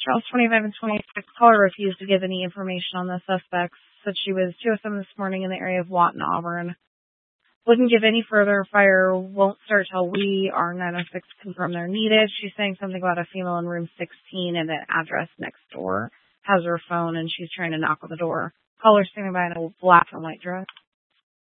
Charles 25 and 26. Caller refused to give any information on the suspects. Said she was 2:07 this morning in the area of Watt and Auburn. Wouldn't give any further. Fire won't start till we, our 906, confirm they're needed. She's saying something about a female in room 16 and an address next door. Has her phone and she's trying to knock on the door. Caller standing by in a black and white dress.